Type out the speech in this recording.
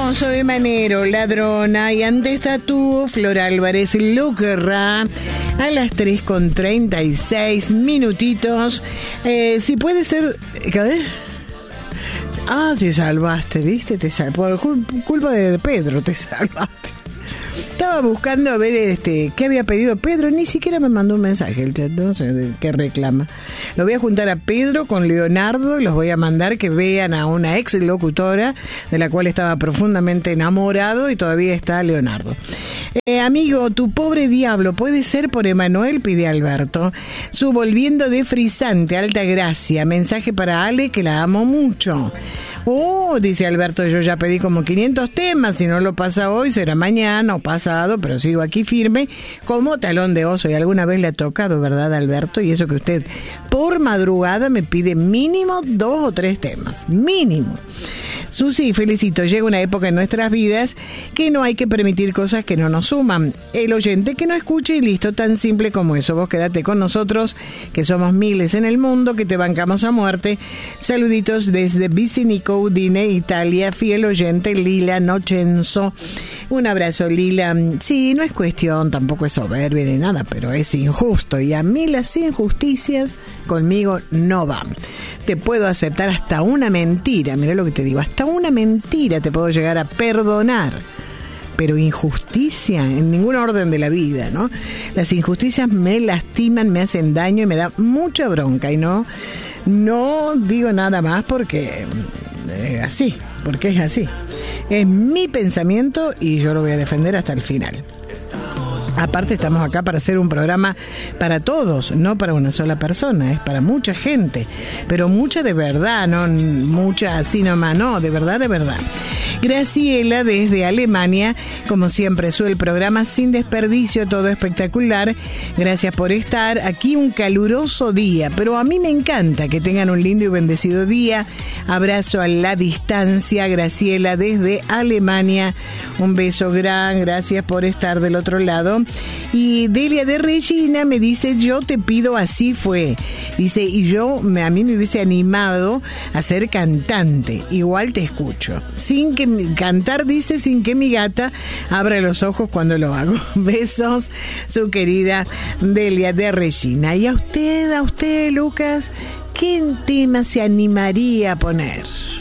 Hermoso de Manero, Ladrona, y antes Tatú, Flor Álvarez lo querrá, a las 3:36 minutitos. Si puede ser... ¿Qué? Te salvaste, ¿viste? Por culpa de Pedro te salvaste. Estaba buscando a ver qué había pedido Pedro, ni siquiera me mandó un mensaje el chat, no sé de qué reclama. Lo voy a juntar a Pedro con Leonardo y los voy a mandar que vean a una ex locutora de la cual estaba profundamente enamorado y todavía está Leonardo. Amigo, tu pobre diablo, puede ser por Emanuel, pide Alberto. Su volviendo de Frisante, Alta Gracia, mensaje para Ale que la amo mucho. Dice Alberto, yo ya pedí como 500 temas, si no lo pasa hoy será mañana o pasado, pero sigo aquí firme como talón de oso. Y alguna vez le ha tocado, ¿verdad, Alberto? Y eso que usted por madrugada me pide mínimo 2 o 3 temas, mínimo. Susi, felicito, llega una época en nuestras vidas que no hay que permitir cosas que no nos suman. El oyente que no escuche y listo, tan simple como eso. Vos quedate con nosotros, que somos miles en el mundo, que te bancamos a muerte. Saluditos desde Vicinico, Udine, Italia, fiel oyente Lila Nochenzo. Un abrazo, Lila. Sí, no es cuestión, tampoco es soberbia ni nada, pero es injusto. Y a mí las injusticias conmigo no van. Te puedo aceptar hasta una mentira, mirá lo que te digo, hasta una mentira te puedo llegar a perdonar. Pero injusticia en ningún orden de la vida, ¿no? Las injusticias me lastiman, me hacen daño y me da mucha bronca. Y no digo nada más porque es así. Es mi pensamiento y yo lo voy a defender hasta el final. Aparte estamos acá para hacer un programa para todos, no para una sola persona, es para mucha gente, pero mucha de verdad, no mucha así nomás, no, de verdad, de verdad. Graciela desde Alemania, como siempre sube el programa sin desperdicio, todo espectacular. Gracias por estar aquí, un caluroso día, pero a mí me encanta que tengan un lindo y bendecido día. Abrazo a la distancia, Graciela desde Alemania, un beso gran, gracias por estar del otro lado. Y Delia de Regina me dice, yo te pido así fue. Dice, y a mí me hubiese animado a ser cantante. Igual te escucho. Cantar, dice, sin que mi gata abra los ojos cuando lo hago. Besos, su querida Delia de Regina. Y a usted, Lucas, ¿qué tema se animaría a poner?